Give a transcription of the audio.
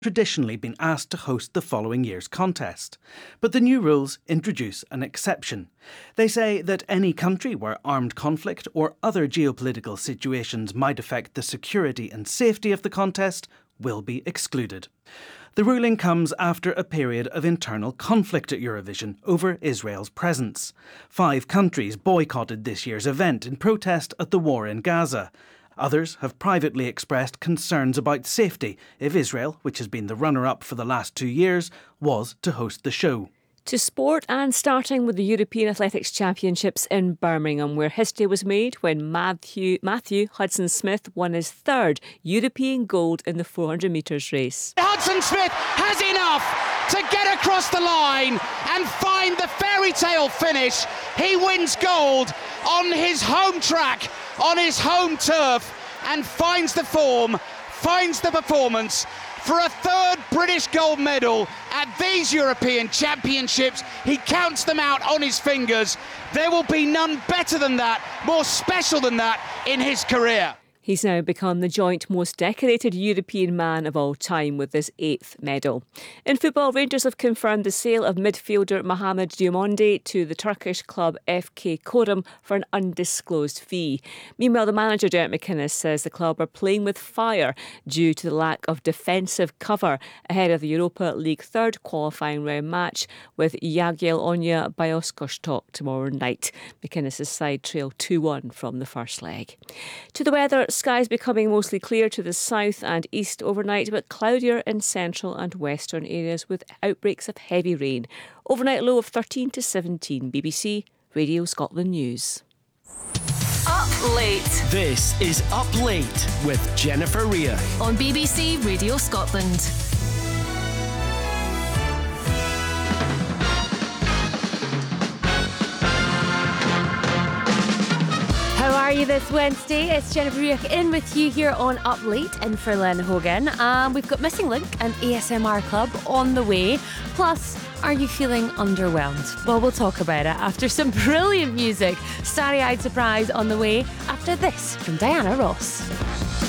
traditionally been asked to host the following year's contest. But the new rules introduce an exception. They say that any country where armed conflict or other geopolitical situations might affect the security and safety of the contest will be excluded. The ruling comes after a period of internal conflict at Eurovision over Israel's presence. 5 countries boycotted this year's event in protest at the war in Gaza. Others have privately expressed concerns about safety if Israel, which has been the runner-up for the last 2 years, was to host the show. To sport, and starting with the European Athletics Championships in Birmingham, where history was made when Matthew Hudson-Smith won his 3rd European gold in the 400 metres race. Hudson-Smith has enough to get across the line and find the fairy tale finish. He wins gold on his home track, on his home turf, and finds the form, finds the performance for a 3rd British gold medal at these European Championships. He counts them out on his fingers. There will be none better than that, more special than that in his career. He's now become the joint most decorated European man of all time with his 8th medal. In football, Rangers have confirmed the sale of midfielder Mohamed Diomande to the Turkish club FK Korum for an undisclosed fee. Meanwhile, the manager Derek McInnes says the club are playing with fire due to the lack of defensive cover ahead of the Europa League 3rd qualifying round match with Jagiel Onya Bioskostok tomorrow night. McInnes' side trail 2-1 from the first leg. To the weather, skies becoming mostly clear to the south and east overnight, but cloudier in central and western areas with outbreaks of heavy rain. Overnight low of 13 to 17. BBC Radio Scotland News. Up Late. This is Up Late with Jennifer Rea on BBC Radio Scotland. How are you this Wednesday? It's Jennifer Ruick in with you here on Up Late in for Len Hogan. We've got Missing Link and ASMR Club on the way. Plus, are you feeling underwhelmed? Well, we'll talk about it after some brilliant music. Starry-eyed surprise on the way after this from Diana Ross.